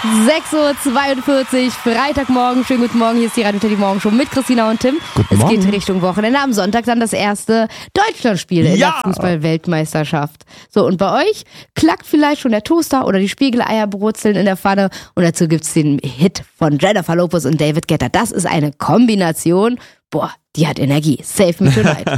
6:42 Uhr, Freitagmorgen. Schönen guten Morgen, hier ist die Radio Teddy Morgen Show mit Christina und Tim. Guten Es Morgen. geht Richtung Wochenende. Am Sonntag dann das erste Deutschlandspiel in der Fußball-Weltmeisterschaft. So, und bei euch klackt vielleicht schon der Toaster oder die Spiegeleier brutzeln in der Pfanne. Und dazu gibt's den Hit von Jennifer Lopez und David Guetta. Das ist eine Kombination, boah, die hat Energie. Save me tonight.